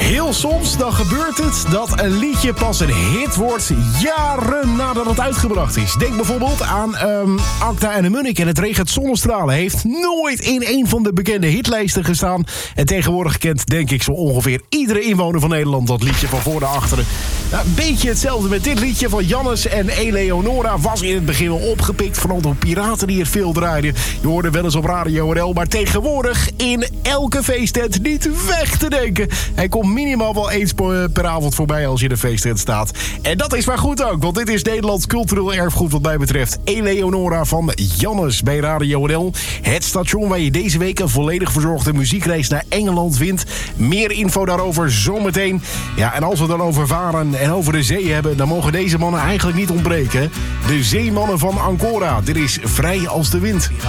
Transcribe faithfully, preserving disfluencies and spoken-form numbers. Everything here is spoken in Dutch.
Heel soms dan gebeurt het dat een liedje pas een hit wordt jaren nadat het uitgebracht is. Denk bijvoorbeeld aan um, Akda en de Munnik en Het regent zonnestralen. Heeft nooit in een van de bekende hitlijsten gestaan. En tegenwoordig kent denk ik zo ongeveer iedere inwoner van Nederland dat liedje van voor naar achteren. Nou, een beetje hetzelfde met dit liedje van Jannes en Eleonora. Was in het begin wel opgepikt, vooral door piraten die het veel draaiden. Je hoorde wel eens op Radio N L, maar tegenwoordig in elke feesttent niet weg te denken. Hij komt minimaal wel eens per avond voorbij als je in de feesttent staat. En dat is maar goed ook, want dit is Nederlands cultureel erfgoed wat mij betreft. Eleonora van Jannes bij Radio N L. Het station waar je deze week een volledig verzorgde muziekreis naar Engeland vindt. Meer info daarover zometeen. Ja, en als we het dan over varen en over de zee hebben, dan mogen deze mannen eigenlijk niet ontbreken. De zeemannen van Ancora. Dit is Vrij als de wind.